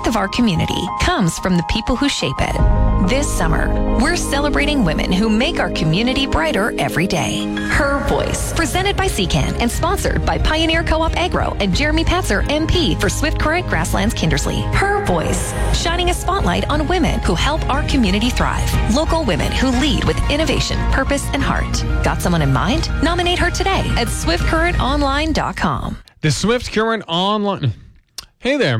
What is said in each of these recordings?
strength of our community comes from the people who shape it. This summer, we're celebrating women who make our community brighter every day. Her Voice, presented by Secan and sponsored by Pioneer Co-op Agro and Jeremy Patzer, MP for Swift Current Grasslands Kindersley. Her Voice, shining a spotlight on women who help our community thrive. Local women who lead with innovation, purpose, and heart. Got someone in mind? Nominate her today at swiftcurrentonline.com. The Swift Current Online. Hey there,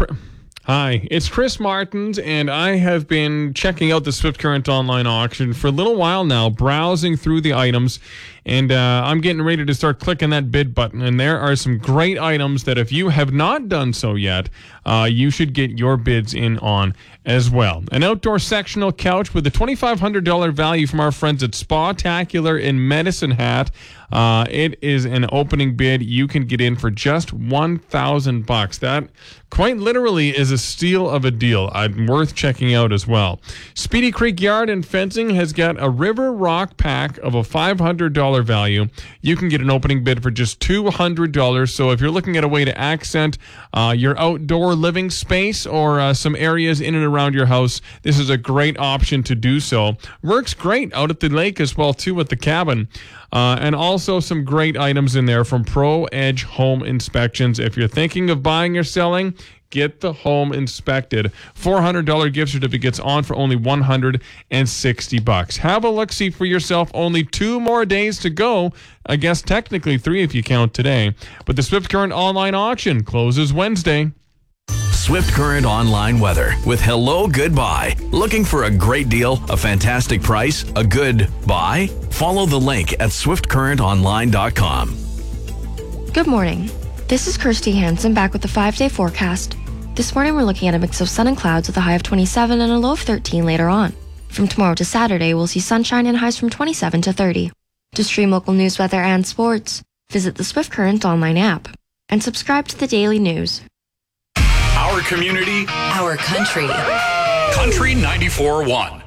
it's Chris Martins, and I have been checking out the Swift Current Online auction for a little while now, browsing through the items, and I'm getting ready to start clicking that bid button, and there are some great items that if you have not done so yet, you should get your bids in on as well. An outdoor sectional couch with a $2,500 value from our friends at Spatacular in Medicine Hat. It is an opening bid. You can get in for just $1,000. That quite literally is a steal of a deal. Worth checking out as well. Speedy Creek Yard and Fencing has got a River Rock pack of a $500 value. You can get an opening bid for just $200. So if you're looking at a way to accent your outdoor living space or some areas in and around your house, this is a great option to do so. Works great out at the lake as well too at the cabin. And also some great items in there from Pro Edge Home Inspections. If you're thinking of buying or selling, get the home inspected. $400 gift certificates on for only $160. Have a look-see for yourself. Only 2 more days to go. I guess technically 3 if you count today. But the Swift Current Online auction closes Wednesday. Swift Current Online weather with Hello Goodbye. Looking for a great deal, a fantastic price, a good buy? Follow the link at swiftcurrentonline.com. Good morning. This is Kirsty Hansen back with the 5-day forecast. This morning we're looking at a mix of sun and clouds with a high of 27 and a low of 13 later on. From tomorrow to Saturday, we'll see sunshine and highs from 27 to 30. To stream local news, weather, and sports, visit the Swift Current Online app and subscribe to the daily news. Our community, Our country. Country 94.1.